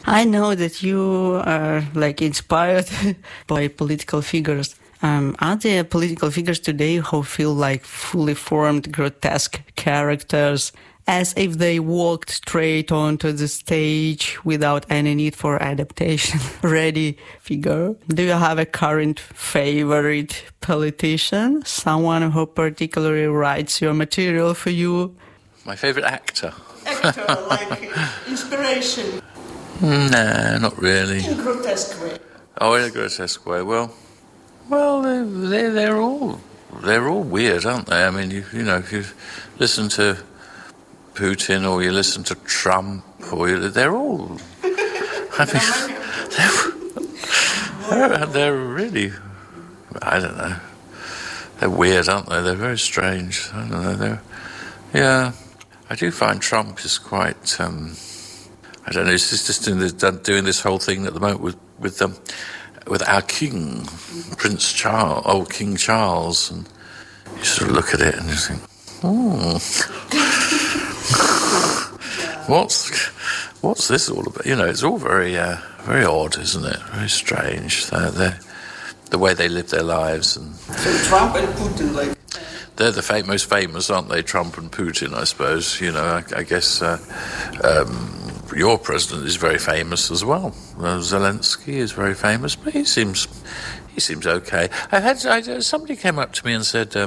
I know that you are inspired by political figures. Are there political figures today who feel like fully formed, grotesque characters, as if they walked straight onto the stage without any need for adaptation? Ready figure? Do you have a current favorite politician? Someone who particularly writes your material for you? My favorite actor? Actor, like inspiration. No, not really. In a grotesque way. Oh, in a grotesque way. Well, they're all weird, aren't they? I mean, you know, if you listen to Putin or you listen to Trump, they're all. I mean, they're really. I don't know. They're weird, aren't they? They're very strange. I don't know. Yeah, I do find Trump is quite. I don't know. He's just doing this whole thing at the moment with our king, Prince Charles, King Charles, and you sort of look at it and you think, what's this all about? You know, it's all very very odd, isn't it? Very strange. The way they live their lives. And so Trump and Putin, they're the most famous, aren't they? Trump and Putin, I suppose. You know, I guess. Your president is very famous as well. Zelensky is very famous, but he seems okay. Somebody came up to me and said,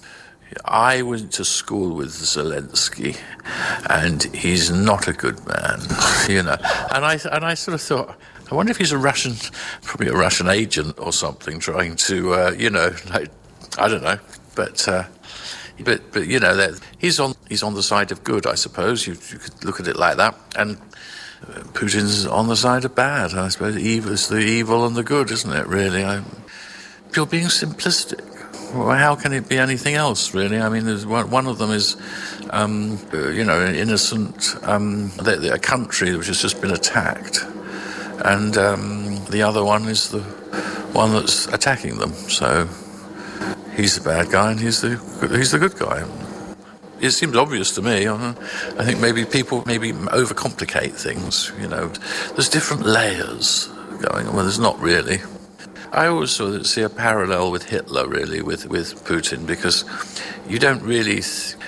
I went to school with Zelensky, and he's not a good man, you know. And I sort of thought, I wonder if he's probably a Russian agent or something, trying to, you know, like, I don't know, but you know, that he's on the side of good, I suppose. You could look at it like that, and Putin's on the side of bad, I suppose. It's the evil and the good, isn't it, really? You're being simplistic. Well, how can it be anything else, really? I mean, one of them is, you know, an innocent, a country which has just been attacked. And the other one is the one that's attacking them. So he's the bad guy and he's the good guy. It seems obvious to me. I think maybe people overcomplicate things, you know. There's different layers going on. Well, there's not really. I always sort of see a parallel with Hitler, really, with Putin, because you can't really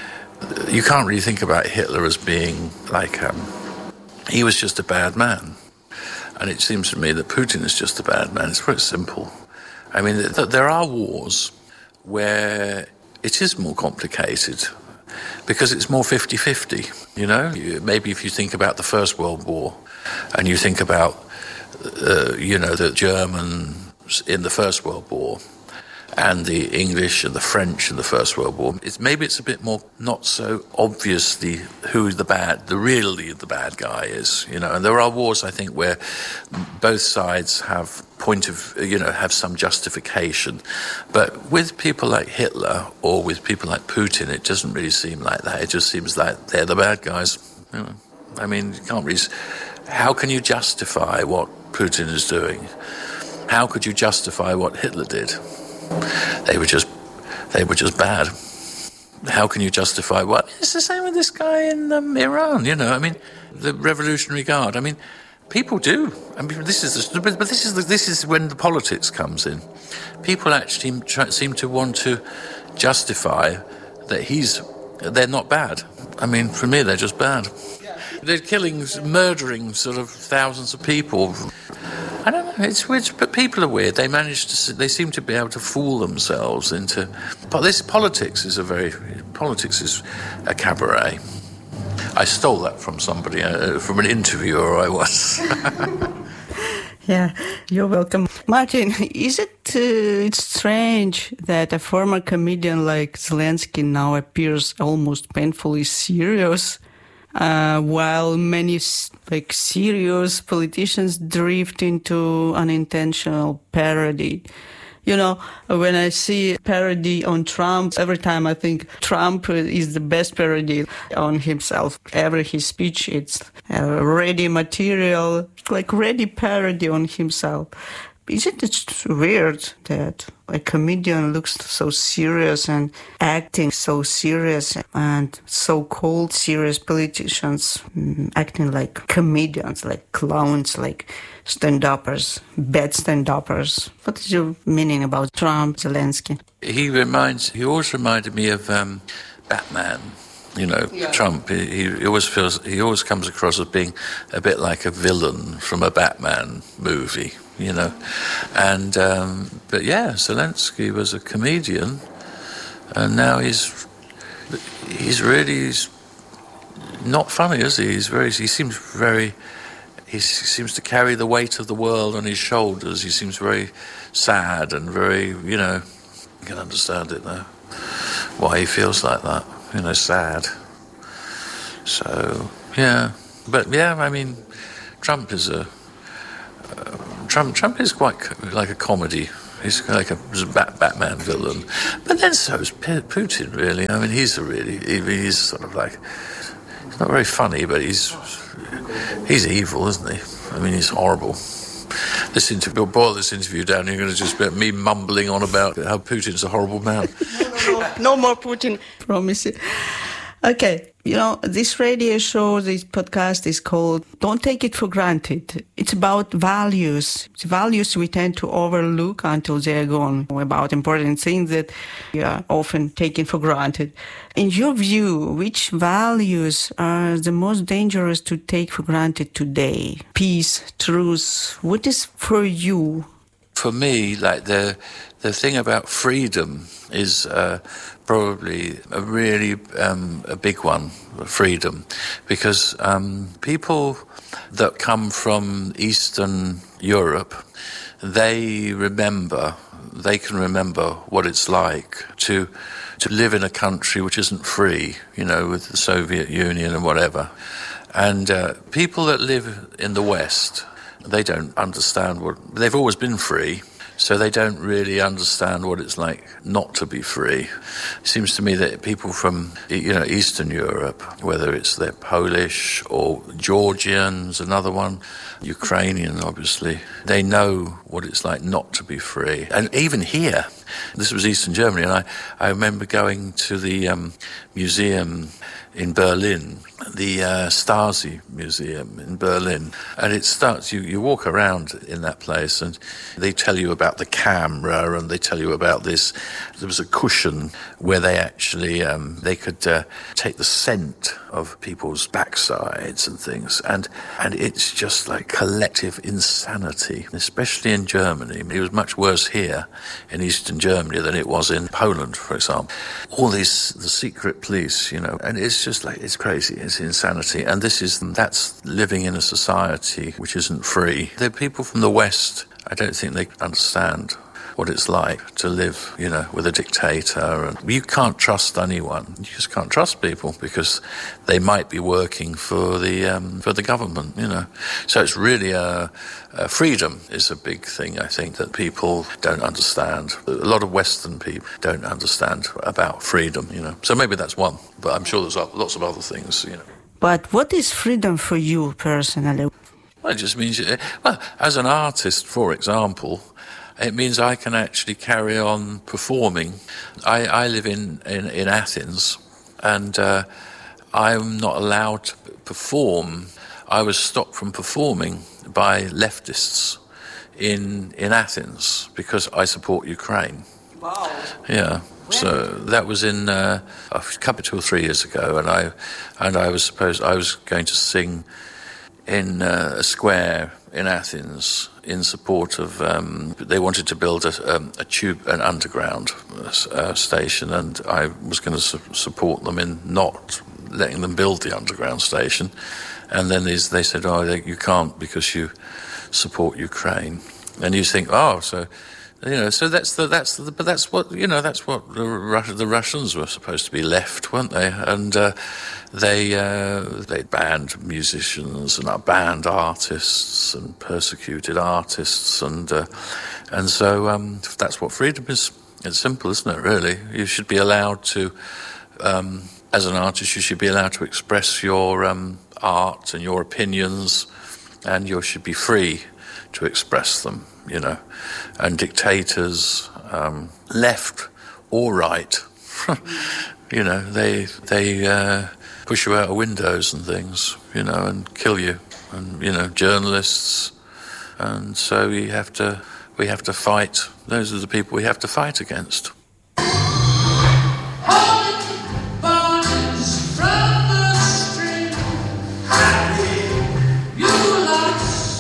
think about Hitler as being like, he was just a bad man. And it seems to me that Putin is just a bad man. It's very simple. I mean, there are wars where it is more complicated, because it's more 50-50, you know? Maybe if you think about the First World War and you think about, you know, the Germans in the First World War and the English and the French in the First World War, maybe it's a bit more not so obviously who the bad guy is, you know. And there are wars, I think, where both sides have have some justification. But with people like Hitler or with people like Putin, it doesn't really seem like that. It just seems like they're the bad guys. You know? I mean, you can't really. How can you justify what Putin is doing? How could you justify what Hitler did? They were just bad. How can you justify what? It's the same with this guy in Iran, you know. I mean, the Revolutionary Guard. I mean, people do. I mean, this is when the politics comes in. People actually seem to want to justify that they're not bad. I mean, for me, they're just bad. Yeah. They're murdering sort of thousands of people. I don't know, it's weird, but people are weird. They seem to be able to fool themselves into. But politics is a cabaret. I stole that from somebody, from an interviewer I was. Yeah, you're welcome. Martin, is it's strange that a former comedian like Zelensky now appears almost painfully serious? While many serious politicians drift into unintentional parody. You know, when I see parody on Trump, every time I think Trump is the best parody on himself. Every his speech, it's ready material, like ready parody on himself. Isn't it weird that a comedian looks so serious and acting so serious, and so-called serious politicians acting like comedians, like clowns, like stand-uppers, bad stand-uppers? What is your meaning about Trump, Zelensky? He always reminded me of Batman. Trump, he always comes across as being a bit like a villain from a Batman movie, And, but yeah, Zelensky was a comedian, and now he's not funny, is he? He seems to carry the weight of the world on his shoulders. He seems very sad and very, you can understand it though, why he feels like that. Sad. So, yeah. But, yeah, I mean, Trump is Trump is quite like a comedy. He's like a Batman villain. But then so is Putin, really. I mean, he's sort of like, he's not very funny, but he's evil, isn't he? I mean, he's horrible. We'll boil this interview down. You're going to just be me mumbling on about how Putin's a horrible man. No more Putin, promise you. Okay, this radio show, this podcast is called Don't Take It for Granted. It's about values. It's values we tend to overlook until they're gone, about important things that we are often taken for granted. In your view, which values are the most dangerous to take for granted today? Peace, truth, what is for you? For me, like the thing about freedom is probably a really a big one, freedom, because people that come from Eastern Europe, they can remember what it's like to live in a country which isn't free, with the Soviet Union and whatever. And people that live in the West, they don't understand they've always been free, so they don't really understand what it's like not to be free. It seems to me that people from, Eastern Europe, whether they're Polish or Georgians, another one, Ukrainian, obviously, they know what it's like not to be free. And even here, this was Eastern Germany, and I remember going to the museum in Berlin, the Stasi Museum in Berlin. And it starts, you walk around in that place and they tell you about the camera, and they tell you about this. There was a cushion where they actually, they could take the scent of people's backsides and things. And it's just like collective insanity, especially in Germany. It was much worse here in Eastern Germany than it was in Poland, for example. All the secret police, and it's just like, it's crazy, it's insanity. And that's living in a society which isn't free. The people from the West, I don't think they understand what it's like to live, with a dictator. And you can't trust anyone. You just can't trust people because they might be working for the government, So it's really freedom is a big thing, I think, that people don't understand. A lot of Western people don't understand about freedom, So maybe that's one, but I'm sure there's lots of other things, But what is freedom for you personally? Well, it just means, as an artist, for example, it means I can actually carry on performing. I live in Athens, and I'm not allowed to perform. I was stopped from performing by leftists in Athens because I support Ukraine. Wow. Yeah. So that was in a couple 2 or 3 years ago, and I was going to sing in a square in Athens in support of. They wanted to build an underground station, and I was going to support them in not letting them build the underground station. And then they said, "Oh, you can't because you support Ukraine." And you think, "Oh, so." So that's what the Russians were supposed to be left, weren't they? And they banned musicians and banned artists and persecuted artists, and so that's what freedom is. It's simple, isn't it? Really, you should be allowed to, as an artist, you should be allowed to express your art and your opinions, and you should be free to express them, you know. And dictators, left or right, you know, they push you out of windows and things, you know, and kill you, and, you know, journalists. And so we have to fight. Those are the people we have to fight against.